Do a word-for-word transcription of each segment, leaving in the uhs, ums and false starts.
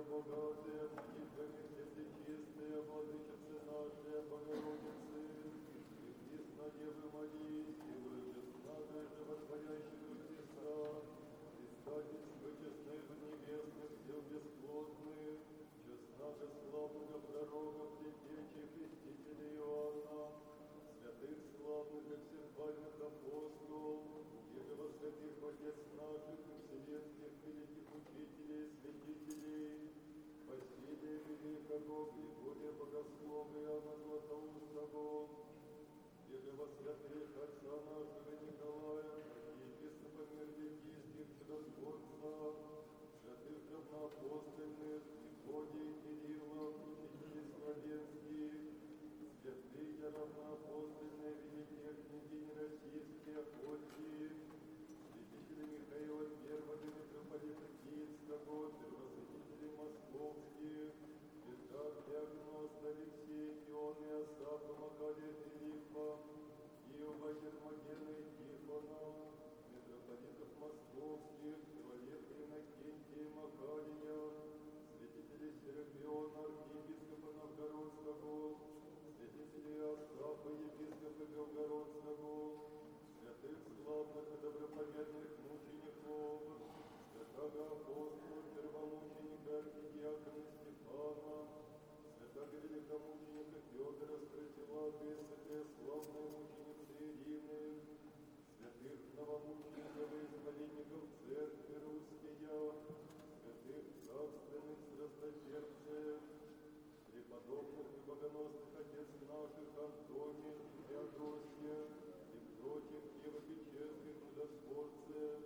богатая, молитвами всечистая, владычица наша, Богородицы, пресна Девы Марии, силою честная, животворящего Христа, предстательство честных небесных дел бесплотных, честна же славного пророка, предтечи крестителя Иоанна, святых славных и всехвальных апостолов, Егова святых Отец наших и вселенских великих учителей, святителей, Василия Великого, Григория Богослова, Иоанна Златоустого, Егова святых Отца нашего Николая, епископа Мирвидийских чудотворца, святых равноапостольных, Мефодия, Кирилла, учителей Словенских, святые равноапостольные великие княгини российские, Афонтии, святители Михаила Первого, митрополита Киевского, первосвятителей московских, Петра, Диагноста, Алексея, Иоанна, Иосафа, Макария, Филиппа, Иова, Ермогена и Тихона, митрополитов московских, Филарета, Иннокентия, Макария, святителей Серафиона, архиепископа Новгородского, святителей Остапа, епископа Белгородского, святых славных и доброповедных мучеников, святого апостола, первомученика, архидиакона Стефана, святого великомученика Федора Стратилата и святые славные мученицы Ирины, святых новомучеников и исповедников Церкви Русския, святых царственных страстотерпцев, преподобных и богоносных отец наших Антония и Феодосия, и прочих Киево-Печерских чудотворцев,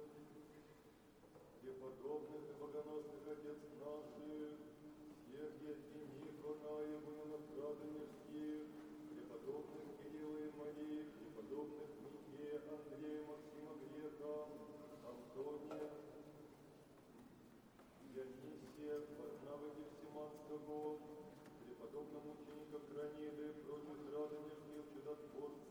преподобных и богоносных отец наших, Сергия и Никона, и военноправеднических, преподобных Кирилла и Марии, преподобных Михея, Андрея, Максима Грека, Антония, Дионисия, Варнавы Гефсиманского, преподобного мученика Кранилы, прочих радонежных чудотворцев,